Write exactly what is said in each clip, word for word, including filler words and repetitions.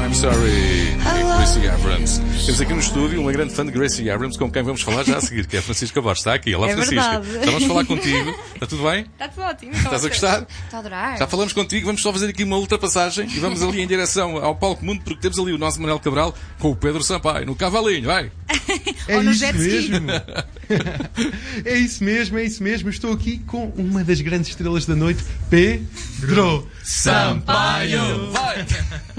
I'm Sorry e Gracie Abrams. Temos aqui no estúdio uma grande fã de Gracie Abrams, com quem vamos falar já a seguir, que é a Francisca Borges. Está aqui, olá, é Francisca. Verdade. Já vamos falar contigo. Está tudo bem? Está tudo ótimo. Estás a gostar? Estou a adorar. Já falamos contigo, vamos só fazer aqui uma ultrapassagem e vamos ali em direção ao Palco Mundo, porque temos ali o nosso Manuel Cabral com o Pedro Sampaio, no cavalinho, vai! É Ou no isso jet ski. mesmo. É isso mesmo, é isso mesmo. Estou aqui com uma das grandes estrelas da noite, Pedro Sampaio. Vai!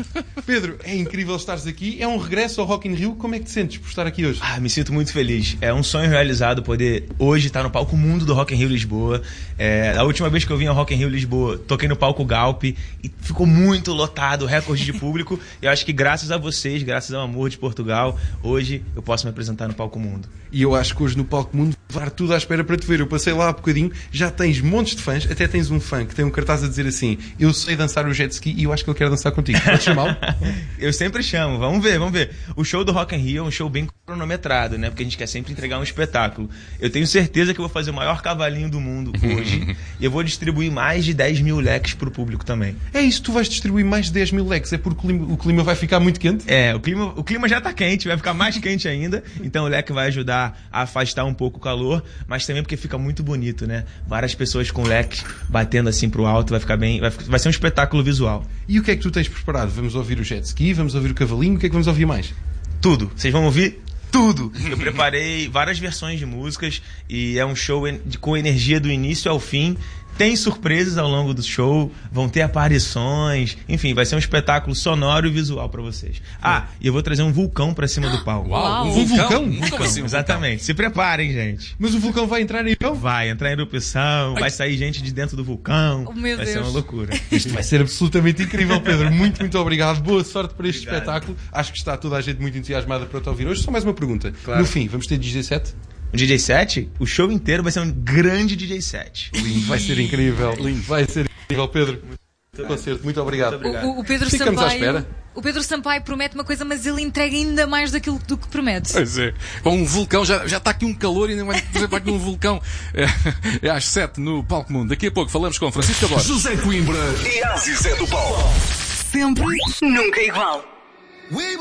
Pedro, é incrível estares aqui. É um regresso ao Rock in Rio. Como é que te sentes por estar aqui hoje? Ah, me sinto muito feliz. É um sonho realizado poder hoje estar no palco Mundo do Rock in Rio Lisboa. É, a última vez que eu vim ao Rock in Rio Lisboa, toquei no palco Galp e ficou muito lotado, recorde de público. Eu acho que graças a vocês, graças ao amor de Portugal, hoje eu posso me apresentar no palco Mundo. E eu acho que hoje no Palco Mundo vai dar tudo à espera para te ver. Eu passei lá há bocadinho, já tens montes de fãs, até tens um fã que tem um cartaz a dizer assim: eu sei dançar o jet ski e eu acho que ele quer dançar contigo. Podes chamá-lo? Eu sempre chamo, vamos ver, vamos ver. O show do Rock in Rio é um show bem cronometrado, né? Porque a gente quer sempre entregar um espetáculo. Eu tenho certeza que eu vou fazer o maior cavalinho do mundo hoje e eu vou distribuir mais de dez mil leques pro público também. É isso, tu vais distribuir mais de dez mil leques. É porque o clima, o clima vai ficar muito quente? É, o clima, o clima já tá quente, vai ficar mais quente ainda. Então o leque vai ajudar a afastar um pouco o calor, mas também porque fica muito bonito, né? Várias pessoas com leque batendo assim pro alto, vai ficar bem, vai, vai ser um espetáculo visual. E o que é que tu tens preparado? Vamos ouvir o jet ski, vamos ouvir o cavalinho, o que é que vamos ouvir mais? Tudo. Vocês vão ouvir tudo. Eu preparei várias versões de músicas e é um show com energia do início ao fim. Tem surpresas ao longo do show, vão ter aparições, enfim, vai ser um espetáculo sonoro e visual pra vocês. Ah, e eu vou trazer um vulcão pra cima do palco. Uau, um Um vulcão? vulcão? Como assim, um Exatamente. Se preparem, gente. Mas o vulcão vai entrar em erupção? Vai entrar em erupção, vai sair gente de dentro do vulcão. Oh, meu vai Deus. ser uma loucura. Isto vai ser absolutamente incrível, Pedro. Muito, muito obrigado. Boa sorte para este Obrigado. espetáculo. Acho que está toda a gente muito entusiasmada para te ouvir hoje. Só mais uma pergunta. Claro. No fim, vamos ter D J set? Um D J set, o show inteiro vai ser um grande D J set. Lindo, vai ser incrível. Lindo, vai ser incrível, Pedro. Concerto, muito obrigado. Muito obrigado. O, o Pedro Ficamos à Sampaio, espera. o Pedro Sampaio promete uma coisa, mas ele entrega ainda mais daquilo do que promete. Pois é. Bom, um vulcão, já, já está aqui um calor e ainda vai fazer para aqui um vulcão. É, é às sete no Palco Mundo. Daqui a pouco falamos com Francisca Borges. José Coimbra e Aziz Zé do Paulo. Sempre, nunca igual.